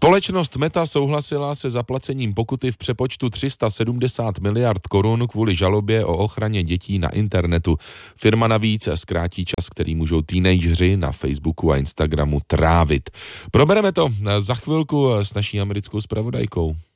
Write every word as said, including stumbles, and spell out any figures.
Společnost Meta souhlasila se zaplacením pokuty v přepočtu tři sta sedmdesát miliard korun kvůli žalobě o ochraně dětí na internetu. Firma navíc zkrátí čas, který můžou teenageři na Facebooku a Instagramu trávit. Probereme to za chvilku s naší americkou zpravodajkou.